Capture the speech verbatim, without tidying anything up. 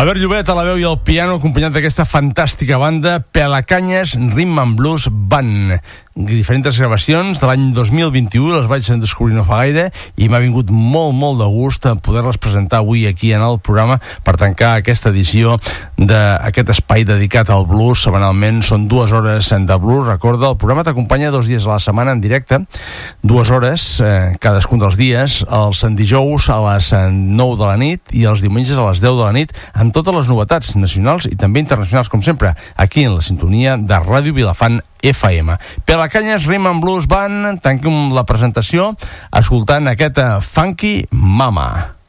Albert Llobet a la veu i al piano, acompanyat d'aquesta fantàstica banda Pelacanyes Rhythm and Blues Band. Diferents gravacions de l'any dos mil vint-i-u, les vaig descobrir no fa gaire i m'ha vingut molt, molt de gust poder-les presentar avui aquí en el programa per tancar aquesta edició d'aquest espai dedicat al blues. Setmanalment són dues hores de blues. Recorda, el programa t'acompanya dos dies a la setmana en directe, dues hores eh, cadascun dels dies, els dijous a les nou de la nit i els diumenges a les deu de la nit, amb totes les novetats nacionals i també internacionals, com sempre, aquí en la sintonia de Ràdio Vilafant F M. Pelacanyes Rhythm and Blues Band, tanquem la presentació escoltant aquest Funky Mama.